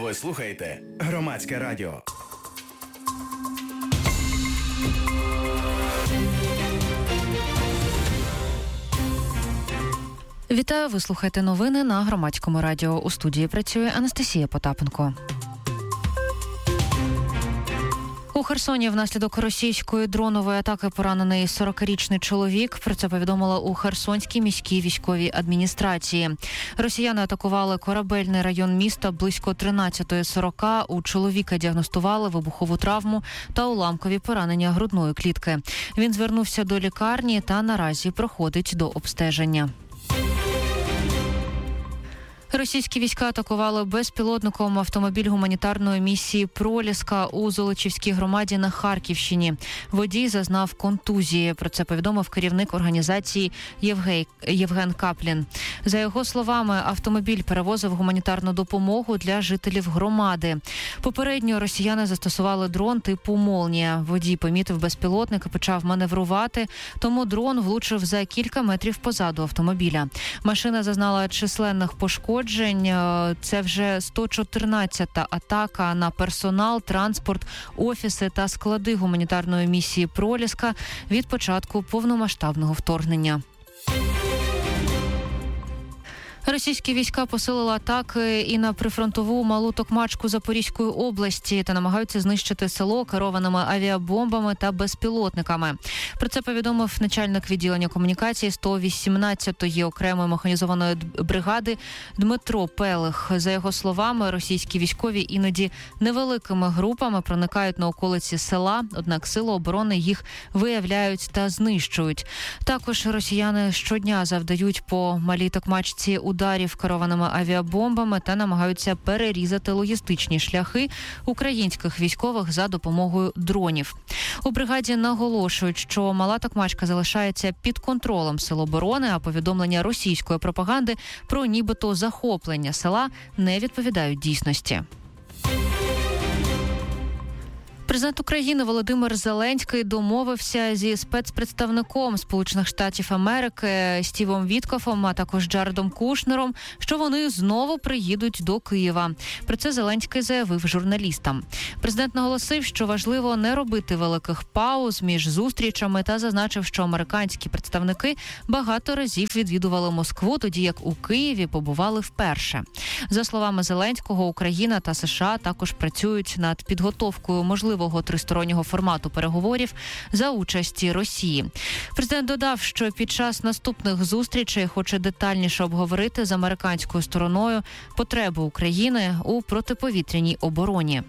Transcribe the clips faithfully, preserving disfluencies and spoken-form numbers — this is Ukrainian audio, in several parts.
Ви слухаєте Громадське радіо. Вітаю, ви слухаєте новини на Громадському радіо. У студії працює Анастасія Потапенко. У Херсоні внаслідок російської дронової атаки поранений сорокарічний чоловік. Про це повідомила у Херсонській міській військовій адміністрації. Росіяни атакували корабельний район міста близько тринадцята сорок. У чоловіка діагностували вибухову травму та уламкові поранення грудної клітки. Він звернувся до лікарні та наразі проходить до обстеження. Російські війська атакували безпілотником автомобіль гуманітарної місії «Проліска» у Золочівській громаді на Харківщині. Водій зазнав контузії. Про це повідомив керівник організації Євгей... Євген Каплін. За його словами, автомобіль перевозив гуманітарну допомогу для жителів громади. Попередньо росіяни застосували дрон типу «Молнія». Водій помітив безпілотник і почав маневрувати, тому дрон влучив за кілька метрів позаду автомобіля. Машина зазнала численних пошкоджень. Це вже сто чотирнадцята атака на персонал, транспорт, офіси та склади гуманітарної місії «Проліска» від початку повномасштабного вторгнення. Російські війська посилили атаки і на прифронтову Малу Токмачку Запорізької області та намагаються знищити село керованими авіабомбами та безпілотниками. Про це повідомив начальник відділення комунікації сто вісімнадцятої окремої механізованої бригади Дмитро Пелих. За його словами, російські військові іноді невеликими групами проникають на околиці села, однак сили оборони їх виявляють та знищують. Також росіяни щодня завдають по Малій Токмачці у ударів керованими авіабомбами та намагаються перерізати логістичні шляхи українських військових за допомогою дронів. У бригаді наголошують, що Мала Токмачка залишається під контролем сил оборони, а повідомлення російської пропаганди про нібито захоплення села не відповідають дійсності. Президент України Володимир Зеленський домовився зі спецпредставником Сполучених Штатів Америки Стівом Віткофом, а також Джаредом Кушнером, що вони знову приїдуть до Києва. Про це Зеленський заявив журналістам. Президент наголосив, що важливо не робити великих пауз між зустрічами та зазначив, що американські представники багато разів відвідували Москву, тоді як у Києві побували вперше. За словами Зеленського, Україна та США також працюють над підготовкою можливого тристороннього формату переговорів за участі Росії. Президент додав, що під час наступних зустрічей хоче детальніше обговорити з американською стороною потреби України у протиповітряній обороні.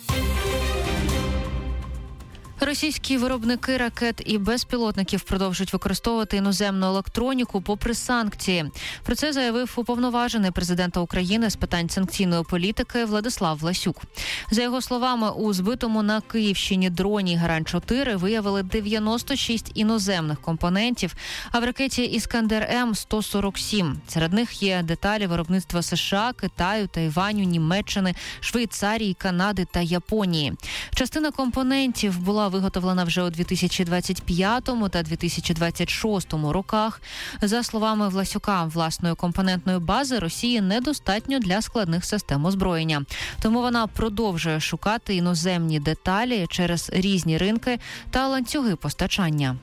Російські виробники ракет і безпілотників продовжують використовувати іноземну електроніку попри санкції. Про це заявив уповноважений президента України з питань санкційної політики Владислав Власюк. За його словами, у збитому на Київщині дроні Грань чотири виявили дев'яносто шість іноземних компонентів, а в ракеті Іскандер-М – сто сорок сім. Серед них є деталі виробництва США, Китаю, Тайваню, Німеччини, Швейцарії, Канади та Японії. Частина компонентів була виготовлена вже у дві тисячі двадцять п'ятому та дві тисячі двадцять шостому роках. За словами Власюка, власної компонентної бази Росії недостатньо для складних систем озброєння. Тому вона продовжує шукати іноземні деталі через різні ринки та ланцюги постачання.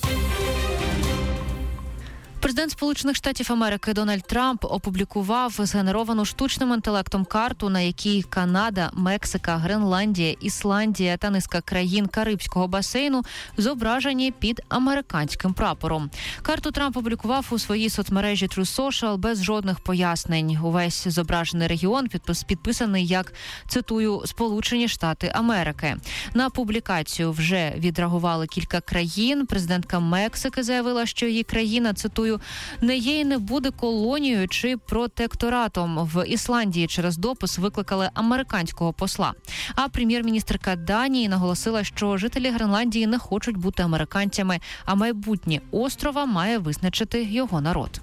Президент Сполучених Штатів Америки Дональд Трамп опублікував згенеровану штучним інтелектом карту, на якій Канада, Мексика, Гренландія, Ісландія та низка країн Карибського басейну зображені під американським прапором. Карту Трамп опублікував у своїй соцмережі True Social без жодних пояснень. Увесь зображений регіон підпис, підписаний як, цитую, «Сполучені Штати Америки». На публікацію вже відреагували кілька країн. Президентка Мексики заявила, що її країна, цитую, не є і не буде колонією чи протекторатом. В Ісландії через допис викликали американського посла. А прем'єр-міністерка Данії наголосила, що жителі Гренландії не хочуть бути американцями, а майбутнє острова має визначити його народ.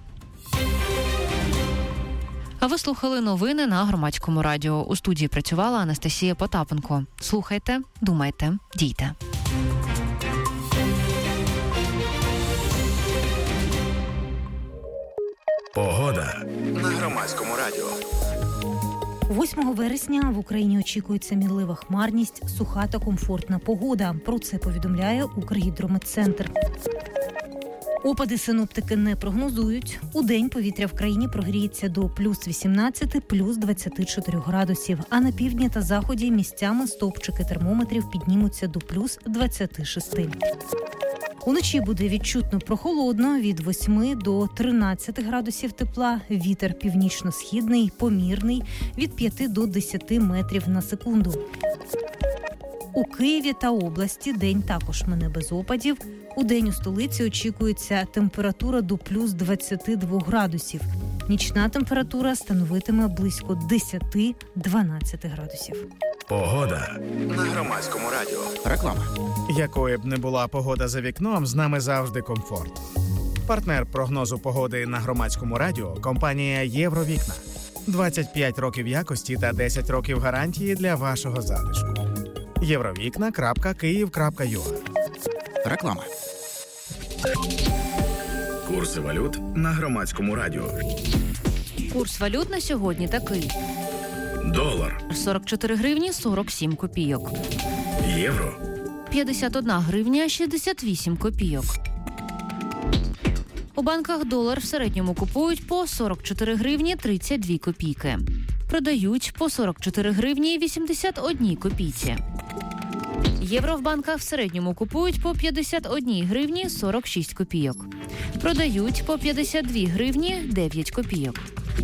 А ви слухали новини на Громадському радіо. У студії працювала Анастасія Потапенко. Слухайте, думайте, дійте. Погода на Громадському радіо. восьмого вересня в Україні очікується мінлива хмарність, суха та комфортна погода. Про це повідомляє Укргідрометцентр. Опади синоптики не прогнозують. Удень повітря в країні прогріється до плюс вісімнадцять, плюс двадцять чотири градусів, а на півдні та заході місцями стовпчики термометрів піднімуться до плюс двадцять шість. Уночі буде відчутно прохолодно від восьми до тринадцяти градусів тепла. Вітер північно-східний, помірний від п'яти до десяти метрів на секунду. У Києві та області день також мине без опадів. Удень у столиці очікується температура до плюс двадцяти двох градусів. Нічна температура становитиме близько десять-дванадцять градусів. Погода на Громадському радіо. Реклама. Якою б не була погода за вікном, з нами завжди комфорт. Партнер прогнозу погоди на Громадському радіо – компанія «Євровікна». двадцять п'ять років якості та десять років гарантії для вашого затишку. євровікна крапка київ крапка ю а. Реклама. Курси валют на Громадському радіо. Курс валют на сьогодні такий. Долар. сорок чотири гривні сорок сім копійок. Євро. п'ятдесят одна гривня шістдесят вісім копійок. У банках долар в середньому купують по сорок чотири гривні тридцять дві копійки. Продають по сорок чотири гривні вісімдесят одні копійці. Євро в банках в середньому купують по п'ятдесят одні гривні сорок шість копійок. Продають по п'ятдесят дві гривні дев'ять копійок.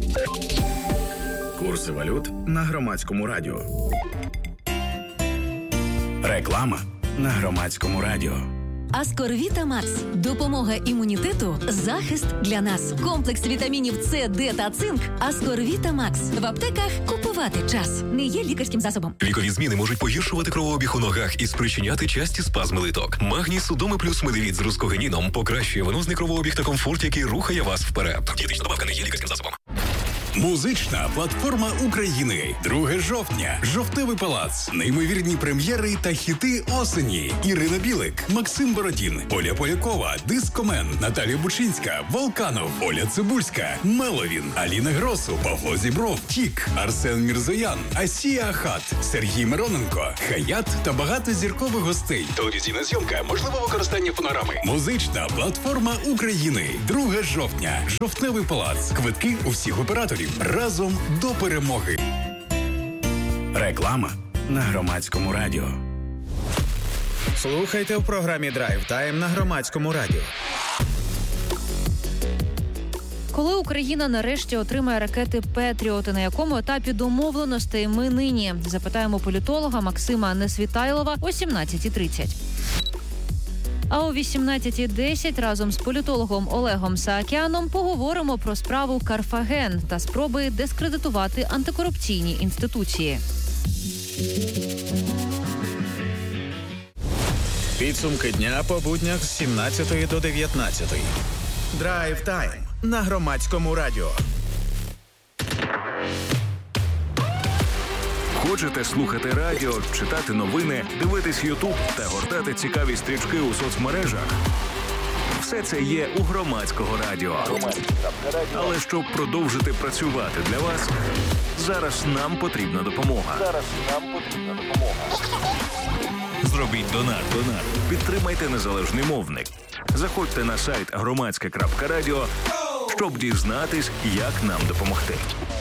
Курси валют на Громадському радіо. Реклама на Громадському радіо. Аскорвіта Макс. Допомога імунітету, захист для нас. Комплекс вітамінів С, Д та цинк. Аскорвіта Макс. В аптеках купувати час. Не є лікарським засобом. Лікові зміни можуть погіршувати кровообіг у ногах і спричиняти часті спазми литок. Магній Судоми плюс Медевіт з рускогенીном покращує венозний кровообіг та комфорт, який рухає вас вперед. Дієтична добавка не є лікарським засобом. Музична платформа України. друге жовтня. Жовтневий палац. Неймовірні прем'єри та хіти осені. Ірина Білик, Максим Бородін, Оля Полякова, Дискомен, Наталія Бучинська, Волканов, Оля Цибульська, Меловін, Аліна Гросу, Павло Зібров, Тік, Арсен Мірзоян, Асія Ахат, Сергій Мироненко, Хаят та багато зіркових гостей. Телевізійна зйомка, можливе використання фонограми. Музична платформа України. друге жовтня. Жовтневий палац. Квитки у всіх операторів. Разом до перемоги. Реклама на Громадському радіо. Слухайте в програмі «Драйв Тайм» на Громадському радіо. Коли Україна нарешті отримає ракети «Петріот», на якому етапі домовленостей ми нині? Запитаємо політолога Максима Несвітайлова о сімнадцятій тридцять. А о вісімнадцятій десять разом з політологом Олегом Саакяном поговоримо про справу Карфаген та спроби дискредитувати антикорупційні інституції. Підсумки дня по буднях з сімнадцятої до дев'ятнадцятої. Драйв Тайм на Громадському радіо. Хочете слухати радіо, читати новини, дивитись Ютуб та гортати цікаві стрічки у соцмережах? Все це є у Громадського радіо. Але щоб продовжити працювати для вас, зараз нам потрібна допомога. Зараз нам потрібна допомога. Зробіть донат, донат. Підтримайте незалежний мовник. Заходьте на сайт громадське крапка радіо, щоб дізнатись, як нам допомогти.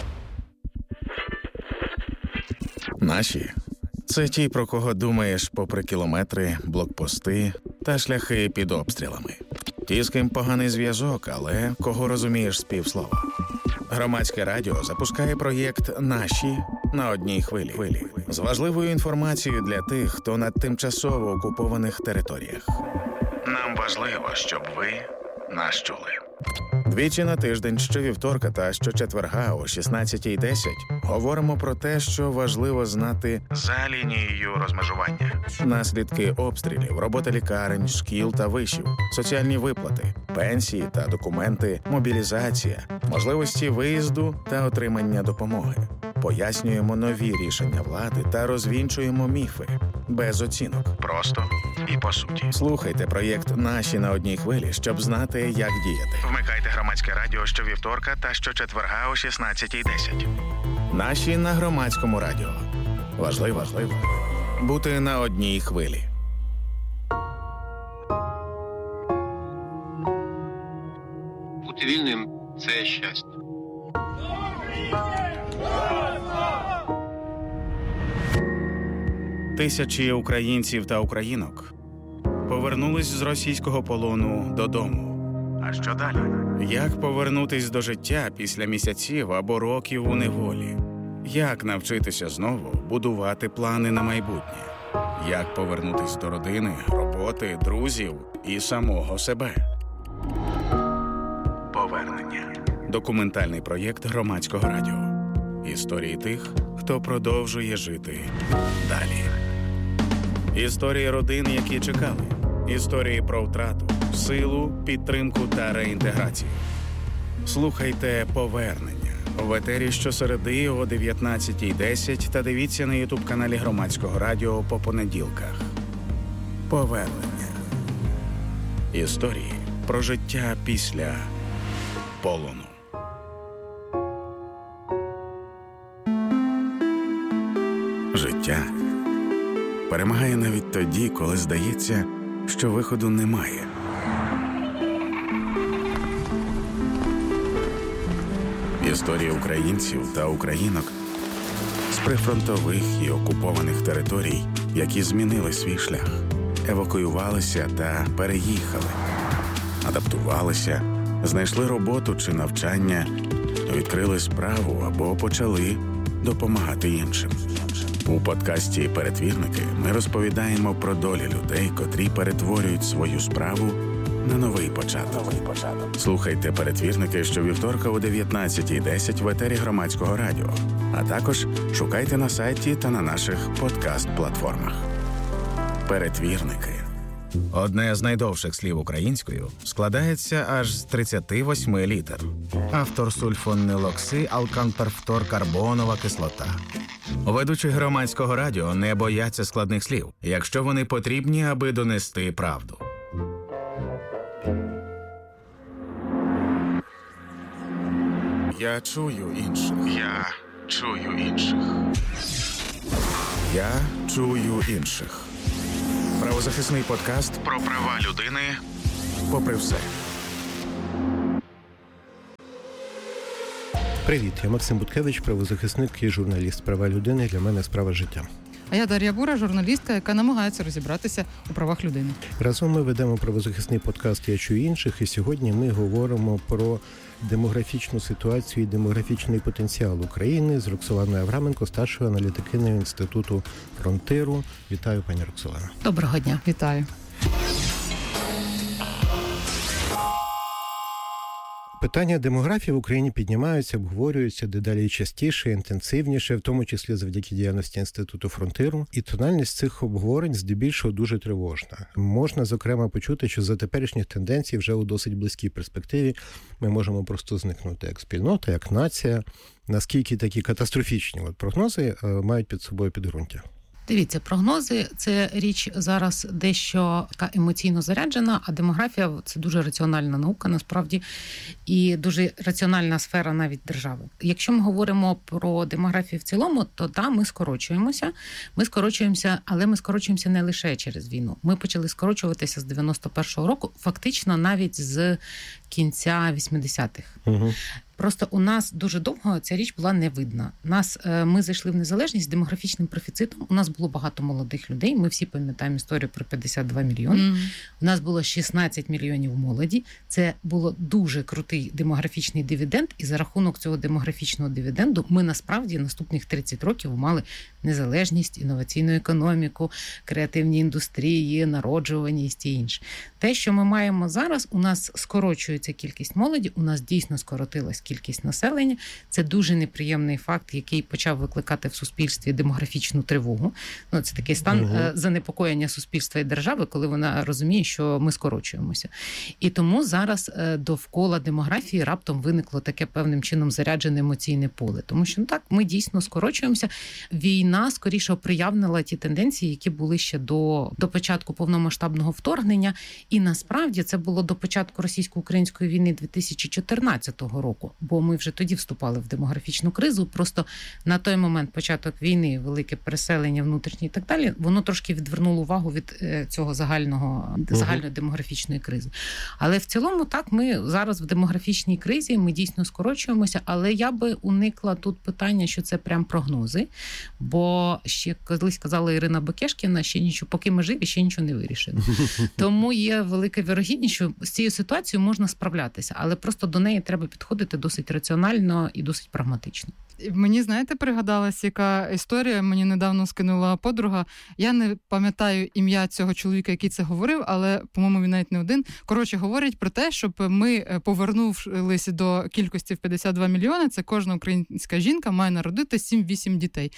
Наші – це ті, про кого думаєш попри кілометри, блокпости та шляхи під обстрілами. Ті, з ким поганий зв'язок, але кого розумієш з півслова. Громадське радіо запускає проєкт «Наші» на одній хвилі. З важливою інформацією для тих, хто на тимчасово окупованих територіях. Нам важливо, щоб ви нас чули. Двічі на тиждень, щовівторка та щочетверга о шістнадцятій десять говоримо про те, що важливо знати за лінією розмежування. Наслідки обстрілів, робота лікарень, шкіл та вишів, соціальні виплати, пенсії та документи, мобілізація, можливості виїзду та отримання допомоги. Пояснюємо нові рішення влади та розвінчуємо міфи. Без оцінок. Просто і по суті. Слухайте проєкт «Наші» на одній хвилі, щоб знати, як діяти. Вмикайте Громадське радіо щовівторка та щочетверга о шістнадцятій десять. Наші на Громадському радіо. Важливо, важливо бути на одній хвилі. Бути вільним – це щастя. Тисячі українців та українок повернулись з російського полону додому. А що далі? Як повернутись до життя після місяців або років у неволі? Як навчитися знову будувати плани на майбутнє? Як повернутись до родини, роботи, друзів і самого себе? Повернення. Документальний проєкт Громадського радіо. Історії тих, хто продовжує жити далі. Історії родин, які чекали. Історії про втрату, силу, підтримку та реінтеграцію. Слухайте «Повернення» в етері щосереди о дев'ятнадцятій десять та дивіться на ютуб-каналі Громадського радіо по понеділках. «Повернення». Історії про життя після полону. Життя перемагає навіть тоді, коли здається, що виходу немає. Історії українців та українок з прифронтових і окупованих територій, які змінили свій шлях, евакуювалися та переїхали, адаптувалися, знайшли роботу чи навчання, відкрили справу або почали допомагати іншим. У подкасті «Перетвірники» ми розповідаємо про долі людей, котрі перетворюють свою справу на новий початок. Слухайте «Перетвірники» щовівторка о дев'ятнадцятій десять в етері Громадського радіо, а також шукайте на сайті та на наших подкаст-платформах. «Перетвірники». Одне з найдовших слів українською складається аж з тридцяти восьми літер. Автор сульфонилокси алканперфторкарбонова кислота. Ведучі Громадського радіо не бояться складних слів, якщо вони потрібні, аби донести правду. Я чую інших. Я чую інших. Я чую інших. Правозахисний подкаст про права людини попри все. Привіт, я Максим Буткевич, правозахисник і журналіст права людини. Для мене справа життя. А я Дар'я Бура, журналістка, яка намагається розібратися у правах людини. Разом ми ведемо правозахисний подкаст «Я чую інших», і сьогодні ми говоримо про демографічну ситуацію і демографічний потенціал України з Роксоланою Авраменко, старшою аналітикиною Інституту Фронтиру. Вітаю, пані Роксолана. Доброго дня. Вітаю. Питання демографії в Україні піднімаються, обговорюються дедалі частіше, інтенсивніше, в тому числі завдяки діяльності Інституту Фронтиру. І тональність цих обговорень здебільшого дуже тривожна. Можна, зокрема, почути, що за теперішніх тенденцій вже у досить близькій перспективі ми можемо просто зникнути як спільнота, як нація. Наскільки такі катастрофічні от прогнози мають під собою підґрунтя? Дивіться, прогнози – це річ зараз дещо така емоційно заряджена, а демографія – це дуже раціональна наука, насправді, і дуже раціональна сфера навіть держави. Якщо ми говоримо про демографію в цілому, то так, ми скорочуємося. Ми скорочуємося, але ми скорочуємося не лише через війну. Ми почали скорочуватися з дев'яносто першого року, фактично навіть з кінця вісімдесятих. Угу. Просто у нас дуже довго ця річ була не видна. Нас, ми зайшли в незалежність з демографічним профіцитом. У нас було багато молодих людей. Ми всі пам'ятаємо історію про п'ятдесят два мільйони. Mm. У нас було шістнадцять мільйонів молоді. Це було дуже крутий демографічний дивіденд. І за рахунок цього демографічного дивіденду ми насправді наступних тридцять років мали незалежність, інноваційну економіку, креативні індустрії, народжуваність і інше. Те, що ми маємо зараз, у нас скорочується кількість молоді, у нас дійсно скоротилась кількість населення. Це дуже неприємний факт, який почав викликати в суспільстві демографічну тривогу. Ну, це такий стан угу. занепокоєння суспільства і держави, коли вона розуміє, що ми скорочуємося. І тому зараз довкола демографії раптом виникло таке певним чином заряджене емоційне поле. Тому що, ну так, ми дійсно скорочуємося. Війна, скоріше, оприявнила ті тенденції, які були ще до, до початку повномасштабного вторгнення. І насправді це було до початку російсько-української війни дві тисячі чотирнадцятого року. бо ми вже тоді вступали в демографічну кризу. Просто на той момент початок війни, велике переселення внутрішнє і так далі, воно трошки відвернуло увагу від цього загального, загальної демографічної кризи. Але в цілому так, ми зараз в демографічній кризі, ми дійсно скорочуємося, але я би уникла тут питання, що це прям прогнози, бо ще колись казала Ірина Бекешкіна, ще нічого, поки ми живі, ще нічого не вирішено. Тому є велика вірогідність, що з цією ситуацією можна справлятися, але просто до неї треба підходити досить раціонально і досить прагматично. Мені, знаєте, пригадалась, яка історія, мені недавно скинула подруга. Я не пам'ятаю ім'я цього чоловіка, який це говорив, але, по-моєму, він навіть не один. Коротше, говорить про те, щоб ми повернулися до кількості в п'ятдесят два мільйони, це кожна українська жінка має народити сім-вісім дітей.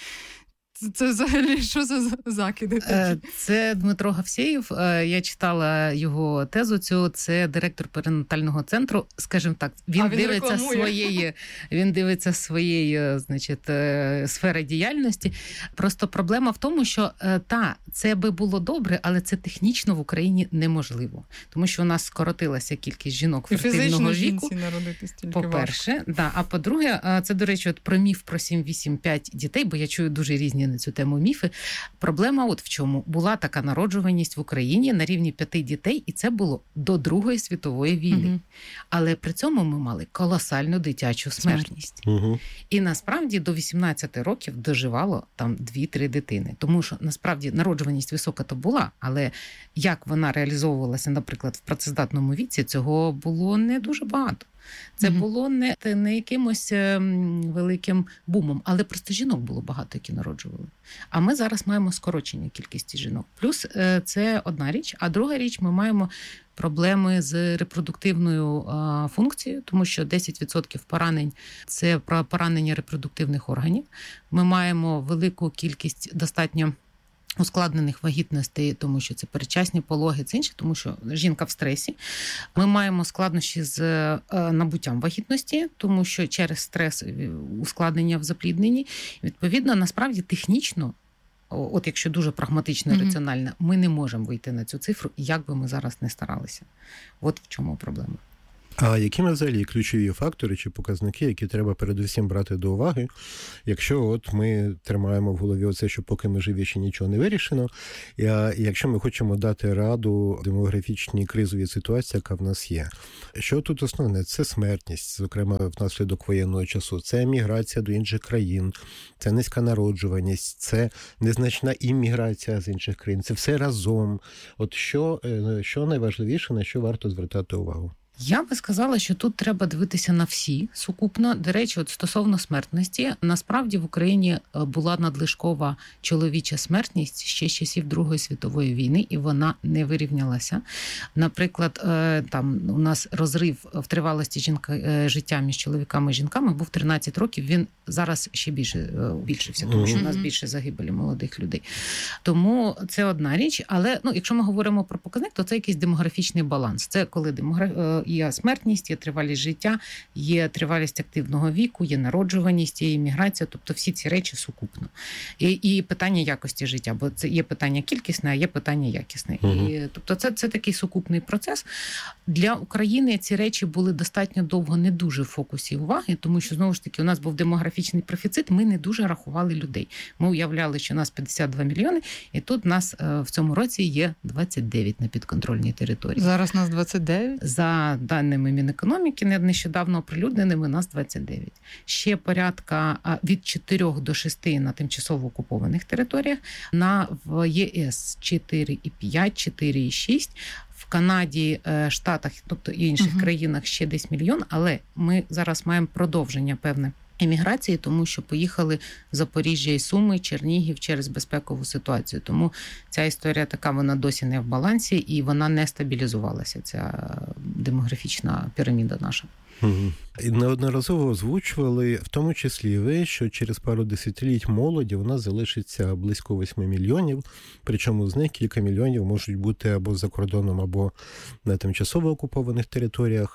Це взагалі що за закиди такі? Це Дмитро Гавсєєв. Я читала його тезу цю. Це директор перинатального центру. Скажімо так, він, він дивиться своєї, він дивиться своєї, значить, сфери діяльності. Просто проблема в тому, що та, це би було добре, але це технічно в Україні неможливо. Тому що у нас скоротилася кількість жінок фертильного віку. По-перше, да, а по-друге, це, до речі, от про міф про сім-вісім-п'ять дітей, бо я чую дуже різні на цю тему міфи. Проблема от в чому. Була така народжуваність в Україні на рівні п'яти дітей, і це було до Другої світової війни. Угу. Але при цьому ми мали колосальну дитячу смертність. Угу. І насправді до вісімнадцяти років доживало там дві-три дитини. Тому що насправді народжуваність висока то була, але як вона реалізовувалася, наприклад, в працездатному віці, цього було не дуже багато. Це mm-hmm. було не, не якимось великим бумом, але просто жінок було багато, які народжували. А ми зараз маємо скорочення кількості жінок. Плюс це одна річ, а друга річ, ми маємо проблеми з репродуктивною а, функцією, тому що десять відсотків поранень – це про поранення репродуктивних органів. Ми маємо велику кількість достатньо ускладнених вагітностей, тому що це передчасні пологи, це інше, тому що жінка в стресі. Ми маємо складнощі з набуттям вагітності, тому що через стрес ускладнення в заплідненні. Відповідно, насправді технічно, от якщо дуже прагматично і mm-hmm. раціонально, ми не можемо вийти на цю цифру, як би ми зараз не старалися. От в чому проблема. А які взагалі ключові фактори чи показники, які треба передусім брати до уваги, якщо от ми тримаємо в голові оце, що поки ми живі, ще нічого не вирішено, і якщо ми хочемо дати раду демографічній кризовій ситуації, яка в нас є. Що тут основне? Це смертність, зокрема, внаслідок воєнного часу, це еміграція до інших країн, це низька народжуваність, це незначна імміграція з інших країн, це все разом. От що, що найважливіше, на що варто звертати увагу? Я би сказала, що тут треба дивитися на всі сукупно. До речі, от стосовно смертності, насправді в Україні була надлишкова чоловіча смертність ще з часів Другої світової війни, і вона не вирівнялася. Наприклад, там у нас розрив в тривалості жінка, життя між чоловіками і жінками був тринадцять років, він зараз ще більше збільшився, тому що у нас більше загибелі молодих людей. Тому це одна річ, але ну, якщо ми говоримо про показник, то це якийсь демографічний баланс. Це коли демограф... є смертність, є тривалість життя, є тривалість активного віку, є народжуваність, є імміграція, тобто всі ці речі сукупно. І, і питання якості життя, бо це є питання кількісне, а є питання якісне. Угу. І, тобто це, це такий сукупний процес. Для України ці речі були достатньо довго не дуже в фокусі уваги, тому що, знову ж таки, у нас був демографічний профіцит, ми не дуже рахували людей. Ми уявляли, що у нас п'ятдесят два мільйони, і тут у нас в цьому році є двадцять дев'ять на підконтрольній території. Зараз нас двадцять дев'ять? За даними Мінекономіки, нещодавно оприлюдненими, у нас двадцять дев'ять. Ще порядка від чотирьох до шести на тимчасово окупованих територіях, на в ЄС чотири і п'ять, чотири і шість, в Канаді, Штатах, тобто і інших uh-huh. країнах ще десь мільйон, але ми зараз маємо продовження певне еміграції, тому що поїхали Запоріжжя і Суми, Чернігів через безпекову ситуацію. Тому ця історія така, вона досі не в балансі і вона не стабілізувалася, ця демографічна піраміда наша. Угу. І неодноразово озвучували, в тому числі і ви, що через пару десятиліть молоді у нас залишиться близько восьми мільйонів, причому з них кілька мільйонів можуть бути або за кордоном, або на тимчасово окупованих територіях.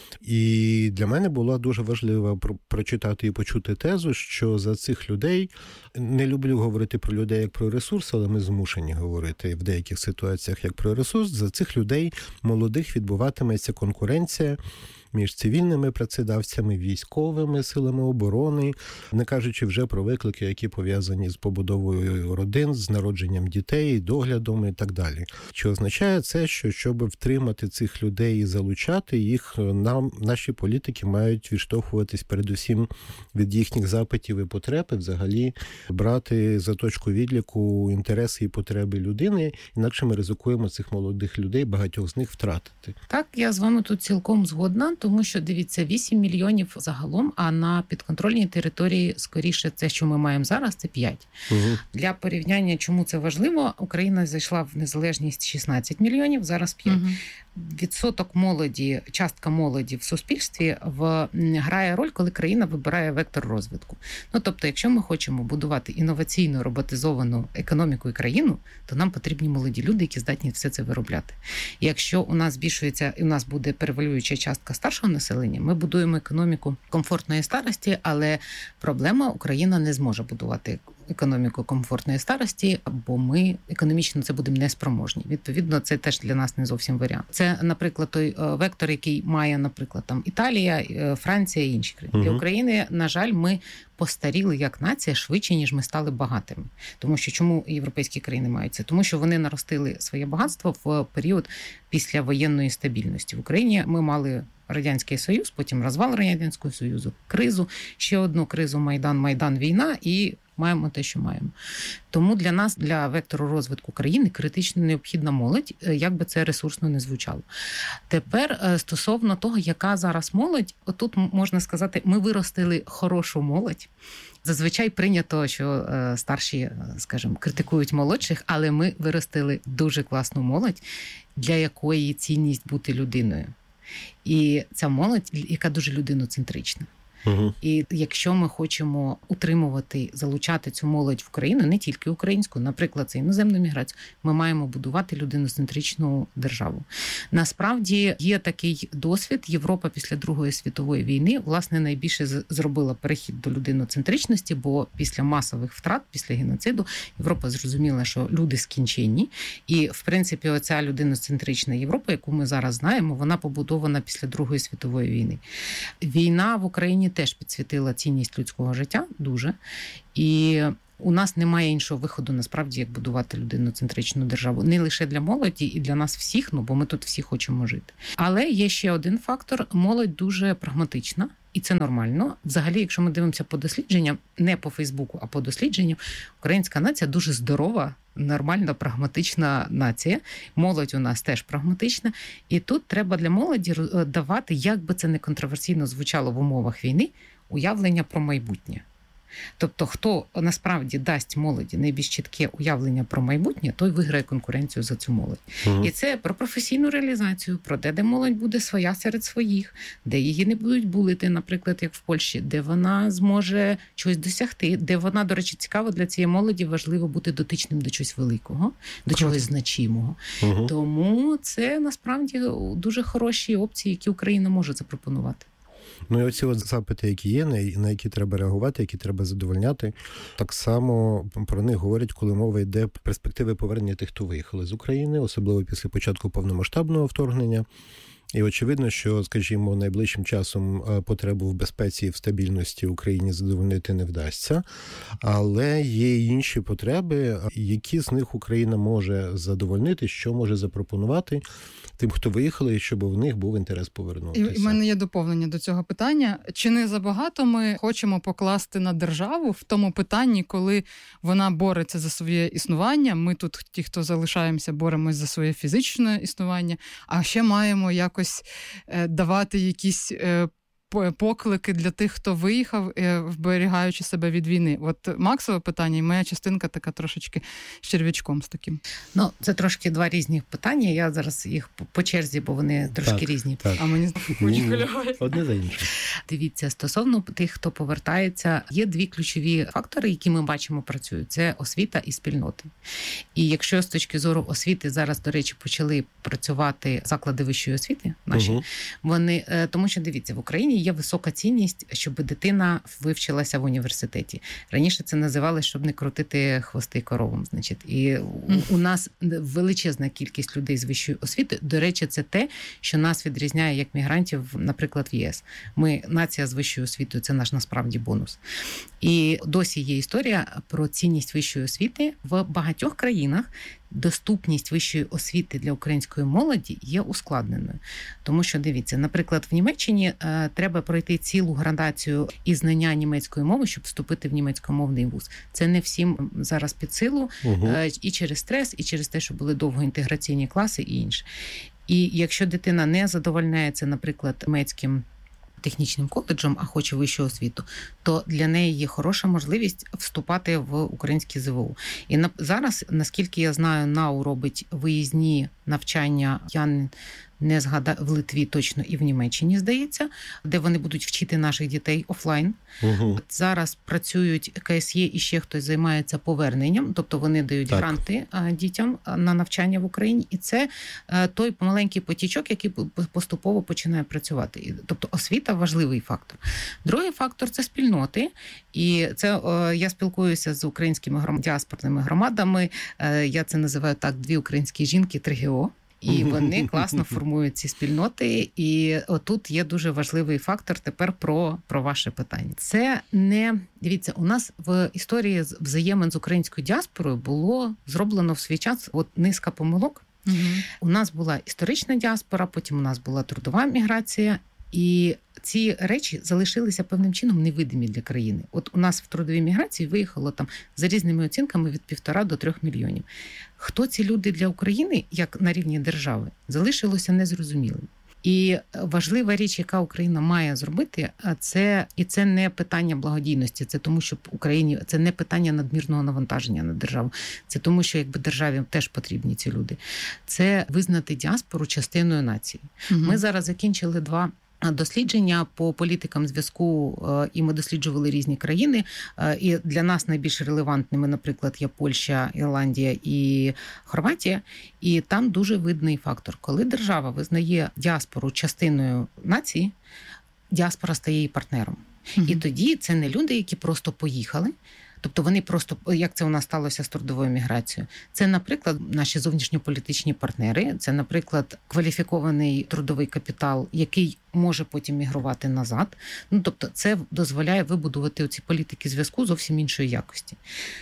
І для мене було дуже важливо прочитати і почути тезу, що за цих людей, не люблю говорити про людей як про ресурс, але ми змушені говорити в деяких ситуаціях як про ресурс, за цих людей молодих відбуватиметься конкуренція між цивільними працедавцями, військовими силами оборони, не кажучи вже про виклики, які пов'язані з побудовою родин, з народженням дітей, доглядом і так далі. Що означає це, що щоб втримати цих людей і залучати їх, нам наші політики мають відштовхуватись передусім від їхніх запитів і потреб, і взагалі брати за точку відліку інтереси і потреби людини, інакше ми ризикуємо цих молодих людей, багатьох з них втратити. Так, я з вами тут цілком згодна, тому що, дивіться, вісім мільйонів загалом, а на підконтрольній території, скоріше, це, що ми маємо зараз, це п'ять. Угу. Для порівняння, чому це важливо, Україна зайшла в незалежність шістнадцять мільйонів, зараз п'ять. Угу. Відсоток молоді, частка молоді в суспільстві в, грає роль, коли країна вибирає вектор розвитку. Ну, тобто, якщо ми хочемо будувати інноваційну, роботизовану економіку і країну, то нам потрібні молоді люди, які здатні все це виробляти. І якщо у нас збільшується, і у нас буде перевалююча частка старшого населення, ми будуємо економіку комфортної старості, але проблема, Україна не зможе будувати економіку комфортної старості, бо ми економічно це будемо неспроможні. Відповідно, це теж для нас не зовсім варіант. Це, наприклад, той вектор, який має, наприклад, там Італія, Франція і інші країни. Угу. Для України, на жаль, ми постаріли як нація швидше, ніж ми стали багатими. Тому що чому європейські країни мають це? Тому що вони наростили своє багатство в період післявоєнної стабільності. В Україні ми мали Радянський Союз, потім розвал Радянського Союзу, кризу, ще одну кризу, Майдан, Майдан, війна і маємо те, що маємо. Тому для нас, для вектору розвитку країни, критично необхідна молодь, як би це ресурсно не звучало. Тепер стосовно того, яка зараз молодь, отут можна сказати, ми виростили хорошу молодь. Зазвичай прийнято, що старші, скажімо, критикують молодших, але ми виростили дуже класну молодь, для якої цінність бути людиною. І ця молодь, яка дуже людиноцентрична. Угу. І якщо ми хочемо утримувати, залучати цю молодь в Україну, не тільки українську, наприклад, це іноземну міграцію, ми маємо будувати людиноцентричну державу. Насправді є такий досвід. Європа після Другої світової війни, власне, найбільше зробила перехід до людиноцентричності, бо після масових втрат, після геноциду, Європа зрозуміла, що люди скінченні. І, в принципі, оця людиноцентрична Європа, яку ми зараз знаємо, вона побудована після Другої світової війни. Війна в Україні теж підсвітила цінність людського життя дуже. І у нас немає іншого виходу, насправді, як будувати людиноцентричну державу. Не лише для молоді і для нас всіх, ну, бо ми тут всі хочемо жити. Але є ще один фактор. Молодь дуже прагматична. І це нормально. Взагалі, якщо ми дивимося по дослідженням, не по Фейсбуку, а по дослідженням, українська нація дуже здорова, нормальна, прагматична нація. Молодь у нас теж прагматична. І тут треба для молоді давати, як би це не контроверсійно звучало в умовах війни, уявлення про майбутнє. Тобто, хто насправді дасть молоді найбільш чітке уявлення про майбутнє, той виграє конкуренцію за цю молодь. Угу. І це про професійну реалізацію, про те, де молодь буде своя серед своїх, де її не будуть булити, наприклад, як в Польщі, де вона зможе щось досягти, де вона, до речі, цікаво для цієї молоді, важливо бути дотичним до чогось великого, до чогось значимого. Угу. Тому це, насправді, дуже хороші опції, які Україна може запропонувати. Ну і оці от запити, які є, на які треба реагувати, які треба задовольняти, так само про них говорять, коли мова йде про перспективи повернення тих, хто виїхали з України, особливо після початку повномасштабного вторгнення. І очевидно, що, скажімо, найближчим часом потребу в безпеці і в стабільності Україні задовольнити не вдасться, але є й інші потреби, які з них Україна може задовольнити, що може запропонувати тим, хто виїхали, щоб у них був інтерес повернутися. І в мене є доповнення до цього питання. Чи не забагато ми хочемо покласти на державу в тому питанні, коли вона бореться за своє існування, ми тут, ті, хто залишаємося, боремось за своє фізичне існування, а ще маємо якось давати якісь поклики для тих, хто виїхав, вберігаючи себе від війни. От Максове питання, і моя частинка така трошечки з черв'ячком з таким. Ну, це трошки два різні питання. Я зараз їх по черзі, бо вони трошки так, різні. Так. А мені знову одне за інше. Дивіться, стосовно тих, хто повертається, є дві ключові фактори, які ми бачимо працюють. Це освіта і спільноти. І якщо з точки зору освіти зараз, до речі, почали працювати заклади вищої освіти наші, угу. вони, тому що, дивіться, в Україні є висока цінність, щоб дитина вивчилася в університеті. Раніше це називалось, щоб не крутити хвости коровам. Значить. І у, у нас величезна кількість людей з вищою освітою. До речі, це те, що нас відрізняє як мігрантів, наприклад, в ЄС. Ми нація з вищою освітою, це наш насправді бонус. І досі є історія про цінність вищої освіти. В багатьох країнах доступність вищої освіти для української молоді є ускладненою. Тому що, дивіться, наприклад, в Німеччині е, треба пройти цілу градацію і знання німецької мови, щоб вступити в німецькомовний вуз. Це не всім зараз під силу, угу. е, і через стрес, і через те, що були довго інтеграційні класи і інше. І якщо дитина не задовольняється, наприклад, німецьким технічним коледжем, а хоче вищу освіту, то для неї є хороша можливість вступати в українські зе ве у. І на, зараз, наскільки я знаю, НАУ робить виїзні навчання, я не згадаю, в Литві точно і в Німеччині, здається, де вони будуть вчити наших дітей офлайн. Угу. Зараз працюють ка ес є і ще хтось займається поверненням, тобто вони дають так. гранти дітям на навчання в Україні, і це той помаленький потічок, який поступово починає працювати. Тобто освіта – важливий фактор. Другий фактор – це спільноти, і це я спілкуюся з українськими гром... діаспорними громадами, я це називаю так, дві українські жінки, три ге о. І вони класно формують ці спільноти. І отут є дуже важливий фактор тепер про, про ваше питання. Це не, дивіться, у нас в історії взаємин з українською діаспорою було зроблено в свій час от низка помилок. Угу. У нас була історична діаспора, потім у нас була трудова міграція. І ці речі залишилися певним чином невидимі для країни. От у нас в трудовій міграції виїхало там за різними оцінками від півтора до трьох мільйонів. Хто ці люди для України, як на рівні держави, залишилося незрозумілим. І важлива річ, яка Україна має зробити, це і це не питання благодійності, це тому, що Україні це не питання надмірного навантаження на державу. Це тому, що якби державі теж потрібні ці люди. Це визнати діаспору частиною нації. Угу. Ми зараз закінчили два дослідження по політикам зв'язку, і ми досліджували різні країни. І для нас найбільш релевантними, наприклад, є Польща, Ірландія і Хорватія. І там дуже видний фактор. Коли держава визнає діаспору частиною нації, діаспора стає її партнером. Mm-hmm. І тоді це не люди, які просто поїхали, тобто вони просто, як це у нас сталося з трудовою міграцією, це, наприклад, наші зовнішньополітичні партнери, це, наприклад, кваліфікований трудовий капітал, який може потім мігрувати назад. Ну, тобто це дозволяє вибудувати ці політики зв'язку зовсім іншої якості.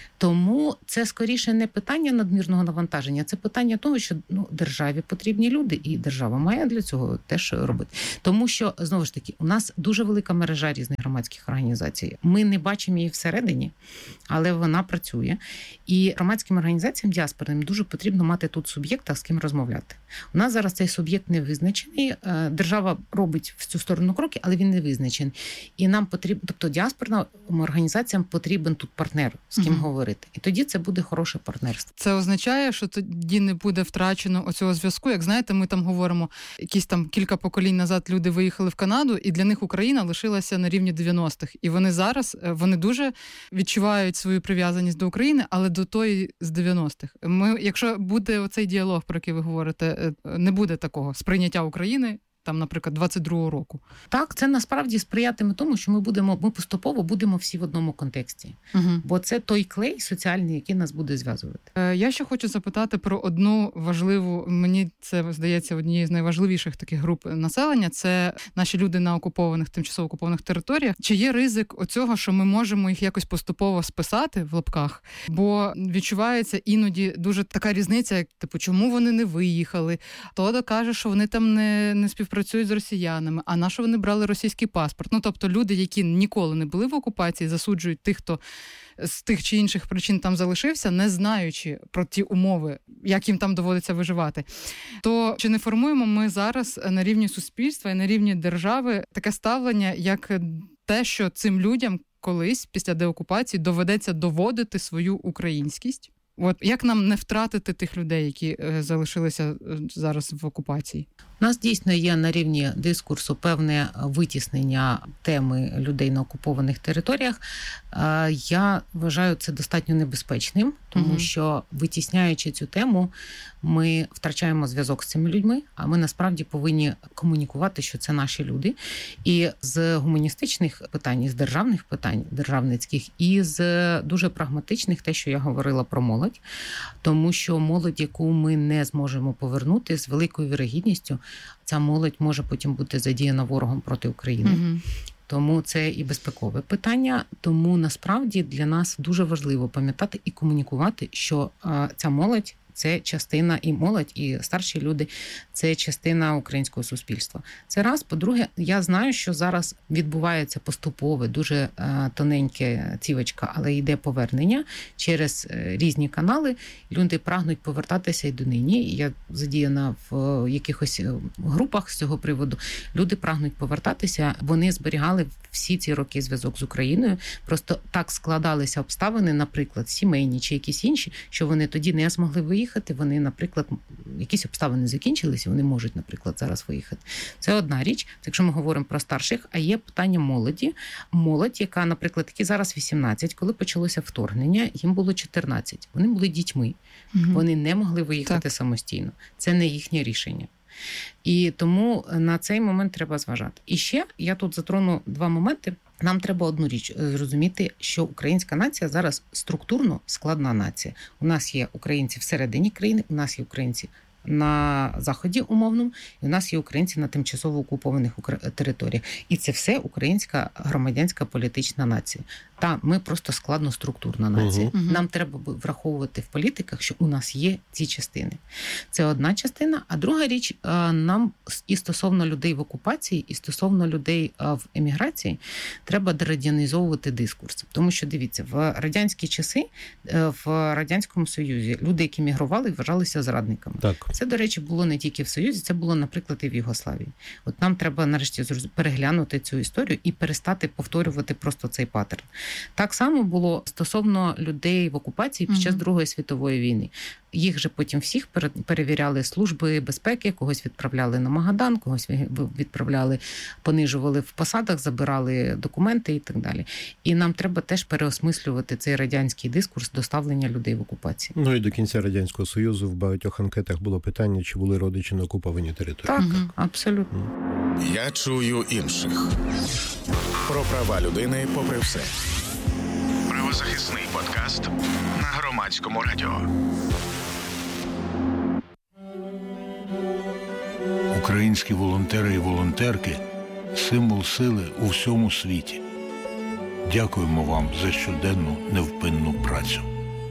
Тому це скоріше не питання надмірного навантаження, це питання того, що ну, державі потрібні люди, і держава має для цього теж робити. Тому що, знову ж таки, у нас дуже велика мережа різних громадських організацій. Ми не бачимо її всередині, але вона працює. І громадським організаціям діаспорним дуже потрібно мати тут суб'єкта, з ким розмовляти. У нас зараз цей суб'єкт не визначений. Держава робить в цю сторону кроки, але він не визначений. І нам потрібно, тобто діаспорним організаціям потрібен тут партнер, з ким угу. говорити. І тоді це буде хороше партнерство. Це означає, що тоді не буде втрачено оцього зв'язку. Як знаєте, ми там говоримо, якісь там кілька поколінь назад люди виїхали в Канаду, і для них Україна лишилася на рівні дев'яностих. І вони зараз, вони дуже відчувають свою прив'язаність до України, але до тої з дев'яностих. Ми, якщо буде оцей діалог, про який ви говорите, не буде такого сприйняття України, там, наприклад, двадцять другого року. Так, це насправді сприятиме тому, що ми будемо, ми поступово будемо всі в одному контексті. Угу. Бо це той клей соціальний, який нас буде зв'язувати. Я ще хочу запитати про одну важливу, мені це здається, однією з найважливіших таких груп населення, це наші люди на окупованих, тимчасово окупованих територіях. Чи є ризик оцього, що ми можемо їх якось поступово списати в лапках? Бо відчувається іноді дуже така різниця, як, типу, чому вони не виїхали? Хто каже, що вони там не, не співпрацюють працюють з росіянами, а на що вони брали російський паспорт? Ну, тобто люди, які ніколи не були в окупації, засуджують тих, хто з тих чи інших причин там залишився, не знаючи про ті умови, як їм там доводиться виживати. То чи не формуємо ми зараз на рівні суспільства і на рівні держави таке ставлення, як те, що цим людям колись, після деокупації, доведеться доводити свою українськість? От як нам не втратити тих людей, які залишилися зараз в окупації? У нас дійсно є на рівні дискурсу певне витіснення теми людей на окупованих територіях. Я вважаю це достатньо небезпечним, тому угу. що, витісняючи цю тему, ми втрачаємо зв'язок з цими людьми, а ми насправді повинні комунікувати, що це наші люди. І з гуманістичних питань, і з державних питань, державницьких, і з дуже прагматичних, те, що я говорила про молодь, тому що молодь, яку ми не зможемо повернути, з великою вірогідністю, ця молодь може потім бути задіяна ворогом проти України. Угу. Тому це і безпекове питання. Тому насправді для нас дуже важливо пам'ятати і комунікувати, що а, ця молодь – це частина, і молодь, і старші люди – це частина українського суспільства. Це раз. По-друге, я знаю, що зараз відбувається поступове, дуже е, тоненьке цівочка, але йде повернення через е, різні канали. Люди прагнуть повертатися і донині. Я задіяна в е, якихось групах з цього приводу. Люди прагнуть повертатися. Вони зберігали всі ці роки зв'язок з Україною. Просто так складалися обставини, наприклад, сімейні чи якісь інші, що вони тоді не змогли виїхати. Вони, наприклад, якісь обставини закінчилися, вони можуть, наприклад, зараз виїхати. Це одна річ, якщо ми говоримо про старших, а є питання молоді. Молодь, яка, наприклад, які зараз вісімнадцять, коли почалося вторгнення, їм було чотирнадцять. Вони були дітьми. Угу. Вони не могли виїхати так. самостійно. Це не їхнє рішення. І тому на цей момент треба зважати. І ще я тут затрону два моменти. Нам треба одну річ зрозуміти, що українська нація зараз структурно складна нація. У нас є українці всередині країни, у нас є українці на Заході умовному, і у нас є українці на тимчасово окупованих територіях. І це все українська громадянська політична нація. Та ми просто складно структурна нація. Угу. Нам треба враховувати в політиках, що у нас є ці частини. Це одна частина. А друга річ, нам і стосовно людей в окупації, і стосовно людей в еміграції, треба дерадянізовувати дискурс. Тому що, дивіться, в радянські часи, в Радянському Союзі люди, які мігрували, вважалися зрадниками. Так. Це, до речі, було не тільки в Союзі, це було, наприклад, і в Югославії. От нам треба нарешті переглянути цю історію і перестати повторювати просто цей паттерн. Так само було стосовно людей в окупації під час Другої світової війни. Їх же потім всіх перевіряли служби безпеки, когось відправляли на Магадан, когось відправляли, понижували в посадах, забирали документи і так далі. І нам треба теж переосмислювати цей радянський дискурс доставлення людей в окупації. Ну і до кінця Радянського Союзу в багатьох анкетах було питання, чи були родичі на окупованій території. Так, угу. абсолютно. Я чую інших. Про права людини попри все. Правозахисний подкаст на Громадському радіо. Українські волонтери і волонтерки – символ сили у всьому світі. Дякуємо вам за щоденну невпинну працю.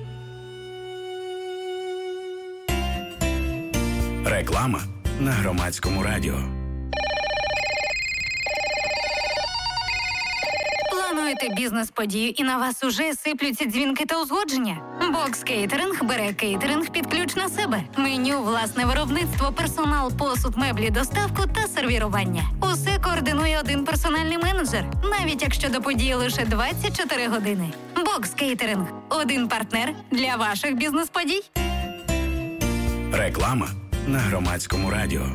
Реклама на Громадському радіо. Плануєте бізнес-подію і на вас уже сиплються дзвінки та узгодження? Бокс Кейтеринг бере кейтеринг під ключ на себе. Меню, власне виробництво, персонал, посуд, меблі, доставку та сервірування. Усе координує один персональний менеджер, навіть якщо до події лише двадцять чотири години. Бокс Кейтеринг – один партнер для ваших бізнес-подій. Реклама на Громадському радіо.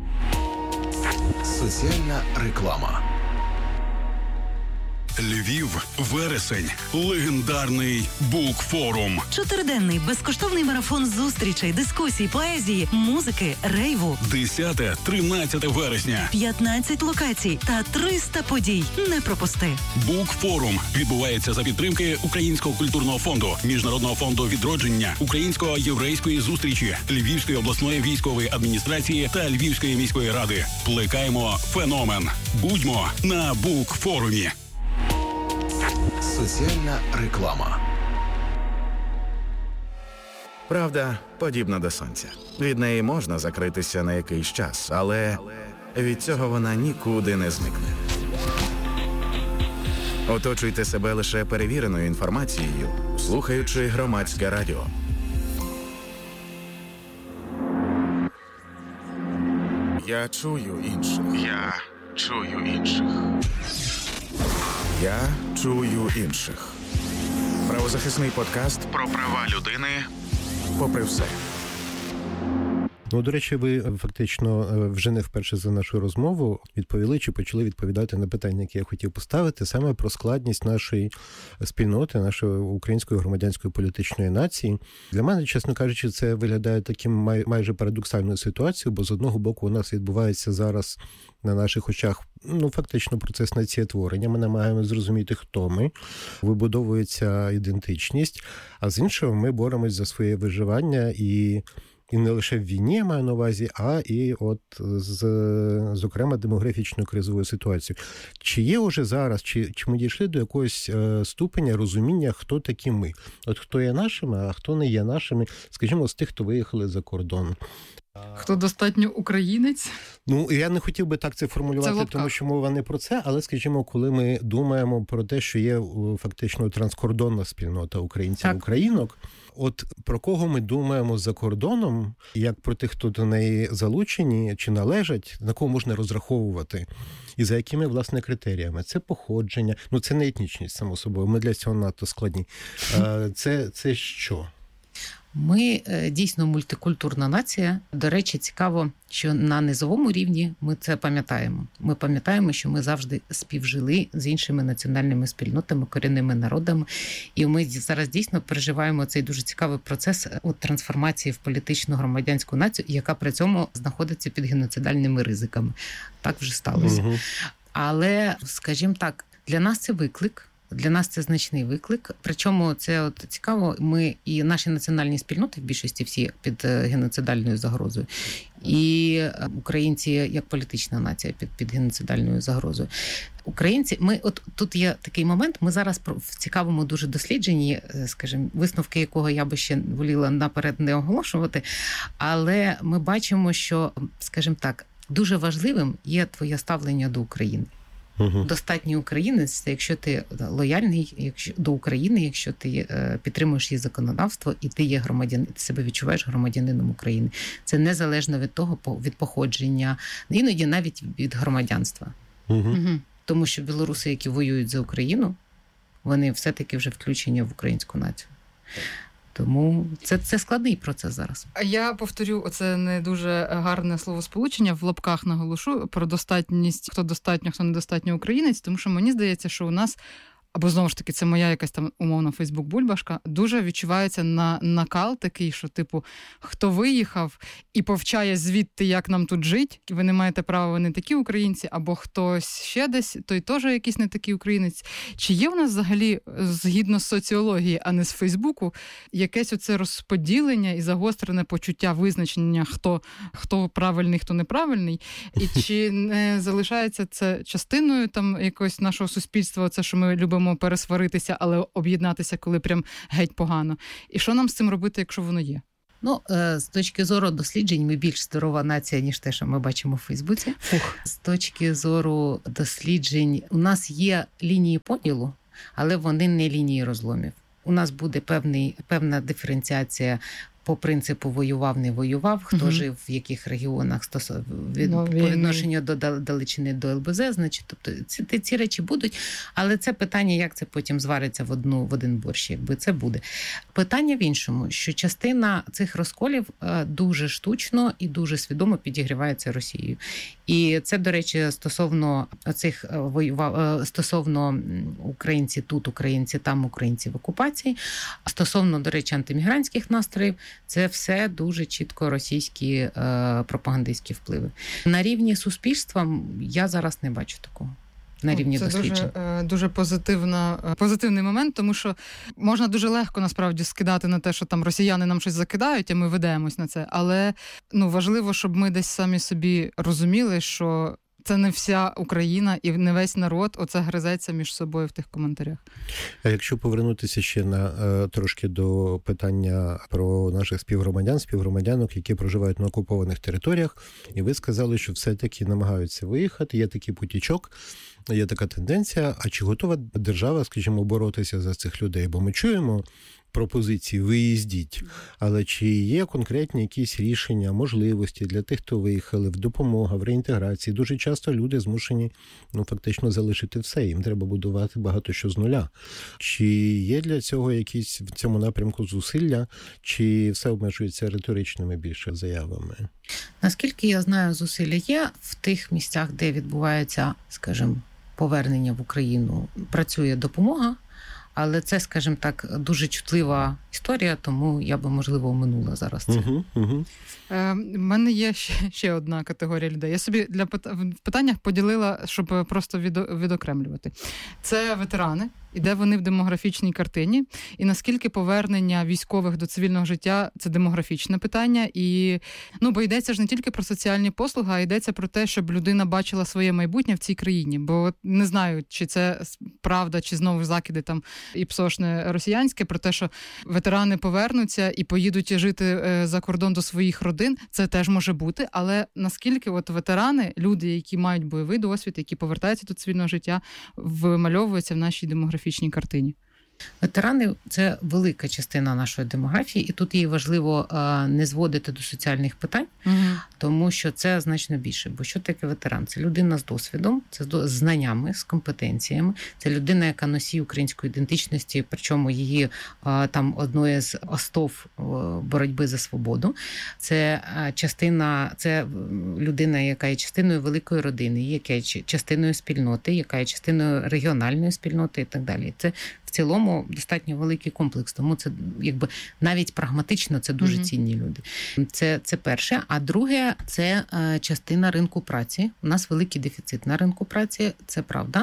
Соціальна реклама. Львів, вересень, легендарний Букфорум. Чотириденний безкоштовний марафон зустрічей, дискусій, поезії, музики, рейву. десяте-тринадцяте вересня. п'ятнадцять локацій та триста подій. Не пропусти. Букфорум відбувається за підтримки Українського культурного фонду, Міжнародного фонду відродження, Українсько-єврейської зустрічі, Львівської обласної військової адміністрації та Львівської міської ради. Плекаємо феномен. Будьмо на Букфорумі. Соціальна реклама. Правда подібна до сонця. Від неї можна закритися на якийсь час, але від цього вона нікуди не зникне. Оточуйте себе лише перевіреною інформацією, слухаючи Громадське радіо. Я чую інших. Я чую інших. Я чую інших. Правозахисний подкаст про права людини попри все. Ну, до речі, ви фактично вже не вперше за нашу розмову відповіли чи почали відповідати на питання, які я хотів поставити, саме про складність нашої спільноти, нашої української громадянської політичної нації. Для мене, чесно кажучи, це виглядає таким май, майже парадоксальною ситуацією, бо з одного боку у нас відбувається зараз на наших очах, ну, фактично процес націєтворення. Ми намагаємося зрозуміти, хто ми, вибудовується ідентичність, а з іншого ми боремось за своє виживання і І не лише в війні, я маю на увазі, а і от з, зокрема, демографічною кризовою ситуацією. Чи є уже зараз, чи, чи ми дійшли до якогось е, ступеня розуміння, хто такі ми? От хто є нашими, а хто не є нашими, скажімо, з тих, хто виїхали за кордон. Хто достатньо українець? Ну, я не хотів би так це формулювати, це тому що мова не про це, але, скажімо, коли ми думаємо про те, що є фактично транскордонна спільнота українців-українок, от про кого ми думаємо за кордоном, як про тих, хто до неї залучені чи належать, на кого можна розраховувати, і за якими, власне, критеріями. Це походження, ну це не етнічність, само собою, ми для цього надто складні. Це, це що? Ми дійсно мультикультурна нація. До речі, цікаво, що на низовому рівні ми це пам'ятаємо. Ми пам'ятаємо, що ми завжди співжили з іншими національними спільнотами, корінними народами. І ми зараз дійсно переживаємо цей дуже цікавий процес от трансформації в політичну громадянську націю, яка при цьому знаходиться під геноцидальними ризиками. Так вже сталося. Угу. Але, скажімо так, для нас це виклик. Для нас це значний виклик. Причому це от цікаво, ми і наші національні спільноти в більшості всі під геноцидальною загрозою. І українці як політична нація під, під геноцидальною загрозою. Українці, ми от тут є такий момент, ми зараз в цікавому дуже дослідженні, скажімо, висновки якого я би ще воліла наперед не оголошувати, але ми бачимо, що, скажімо так, дуже важливим є твоє ставлення до України. Угу. Достатній українець, це якщо ти лояльний якщо, до України, якщо ти е, підтримуєш її законодавство і ти є громадян, ти себе відчуваєш громадянином України. Це незалежно від того, від походження, іноді навіть від громадянства. Угу. Угу. Тому що білоруси, які воюють за Україну, вони все-таки вже включені в українську націю. Тому це, це складний процес зараз. Я повторю, оце не дуже гарне словосполучення, в лапках наголошу про достатність, хто достатньо, хто недостатньо українець, тому що мені здається, що у нас, або знову ж таки, це моя якась там умовна Фейсбук-бульбашка, дуже відчувається на накал такий, що, типу, хто виїхав і повчає звідти, як нам тут жить, ви не маєте права, ви не такі українці, або хтось ще десь, той теж якийсь не такий українець. Чи є в нас взагалі, згідно з соціології, а не з Фейсбуку, якесь оце розподілення і загострене почуття визначення, хто, хто правильний, хто неправильний? І чи не залишається це частиною там якогось нашого суспільства, це, що ми любимо пересваритися, але об'єднатися, коли прям геть погано. І що нам з цим робити, якщо воно є? Ну, з точки зору досліджень, ми більш здорова нація, ніж те, що ми бачимо в Фейсбуці. Фух. З точки зору досліджень, у нас є лінії поділу, але вони не лінії розломів. У нас буде певний, певна диференціація по принципу воював, не воював, хто угу. жив в яких регіонах стосовно від, no, по відношенню до далечини до ел бе зет, значить, тобто ці, ці речі будуть, але це питання, як це потім звариться в одну в один борщ, якби це буде. Питання в іншому, що частина цих розколів дуже штучно і дуже свідомо підігрівається Росією. І це, до речі, стосовно цих воював стосовно українці тут, українці там, українці в окупації, стосовно, до речі, антимігрантських настроїв, це все дуже чітко російські е, пропагандистські впливи. На рівні суспільства я зараз не бачу такого. На рівні це досліджень. Дуже, дуже позитивна, позитивний момент, тому що можна дуже легко насправді скидати на те, що там росіяни нам щось закидають, а ми ведемось на це. Але ну, важливо, щоб ми десь самі собі розуміли, що це не вся Україна і не весь народ оце гризеться між собою в тих коментарях. А якщо повернутися ще на трошки до питання про наших співгромадян, співгромадянок, які проживають на окупованих територіях, і ви сказали, що все-таки намагаються виїхати, є такий потічок, є така тенденція, а чи готова держава, скажімо, боротися за цих людей? Бо ми чуємо пропозиції «виїздіть», але чи є конкретні якісь рішення, можливості для тих, хто виїхали, в допомога, в реінтеграції? Дуже часто люди змушені, ну, фактично залишити все, їм треба будувати багато що з нуля. Чи є для цього якісь в цьому напрямку зусилля, чи все обмежується риторичними більше заявами? Наскільки я знаю, зусилля є в тих місцях, де відбувається, скажімо, повернення в Україну, працює допомога, але це, скажімо так, дуже чутлива історія, тому я би, можливо, оминула зараз це. Угу, угу. Е, в мене є ще, ще одна категорія людей. Я собі для в питаннях поділила, щоб просто від, відокремлювати. Це ветерани, і де вони в демографічній картині, і наскільки повернення військових до цивільного життя – це демографічне питання, і, ну, бо йдеться ж не тільки про соціальні послуги, а йдеться про те, щоб людина бачила своє майбутнє в цій країні, бо не знаю, чи це правда, чи знову закиди там і псошне росіянське, про те, що ветерани повернуться і поїдуть жити за кордон до своїх родин, це теж може бути, але наскільки от ветерани, люди, які мають бойовий досвід, які повертаються до цивільного життя, вимальовуються в нашій демографічній картині? Ветерани – це велика частина нашої демографії, і тут їй важливо не зводити до соціальних питань, угу. тому що це значно більше. Бо що таке ветеран? Це людина з досвідом, це з знаннями, з компетенціями, це людина, яка носій української ідентичності, причому її там одної з основ боротьби за свободу. Це частина, це людина, яка є частиною великої родини, яка є частиною спільноти, яка є частиною регіональної спільноти і так далі. Це в цілому достатньо великий комплекс, тому це, якби, навіть прагматично це дуже mm-hmm. цінні люди. Це, це перше. А друге, це е, частина ринку праці. У нас великий дефіцит на ринку праці, це правда.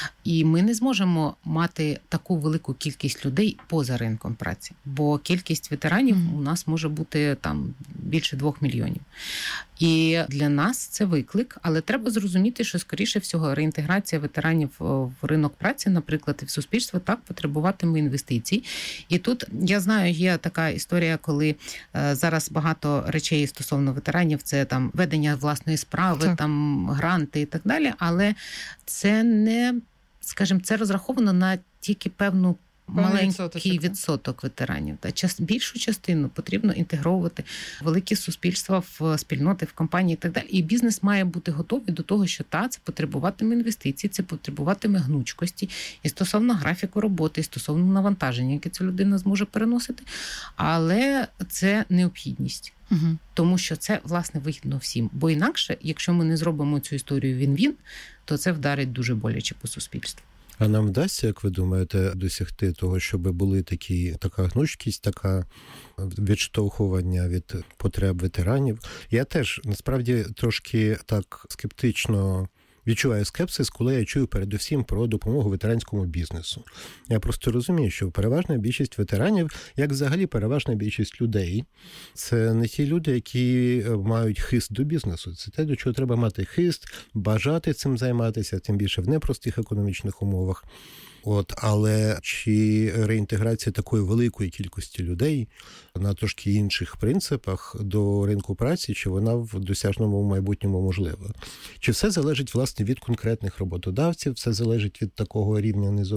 І ми не зможемо мати таку велику кількість людей поза ринком праці, бо кількість ветеранів mm-hmm. у нас може бути там більше двох мільйонів. І для нас це виклик, але треба зрозуміти, що, скоріше всього, реінтеграція ветеранів в ринок праці, наприклад, і в суспільство, так, потребуватиме інвестицій. І тут, я знаю, є така історія, коли е, зараз багато речей стосовно ветеранів, це там ведення власної справи, так. там гранти і так далі, але це не, скажімо, це розраховано на тільки певну маленький відсоток ветеранів. Та час, більшу частину потрібно інтегровувати в великі суспільства, в спільноти, в компанії і так далі. І бізнес має бути готовий до того, що та, це потребуватиме інвестицій, це потребуватиме гнучкості і стосовно графіку роботи, і стосовно навантаження, яке ця людина зможе переносити. Але це необхідність. Угу. Тому що це, власне, вигідно всім. Бо інакше, якщо ми не зробимо цю історію він-він, то це вдарить дуже боляче по суспільству. А нам вдасться, як ви думаєте, досягти того, щоб були такі, така гнучкість, така відштовхування від потреб ветеранів? Я теж, насправді, трошки так скептично відчуваю скепсис, коли я чую передусім про допомогу ветеранському бізнесу. Я просто розумію, що переважна більшість ветеранів, як взагалі переважна більшість людей, це не ті люди, які мають хист до бізнесу. Це те, до чого треба мати хист, бажати цим займатися, тим більше в непростих економічних умовах. От, але чи реінтеграція такої великої кількості людей на трошки інших принципах до ринку праці, чи вона в досяжному майбутньому можлива? Чи все залежить, власне, від конкретних роботодавців, все залежить від такого рівня низу?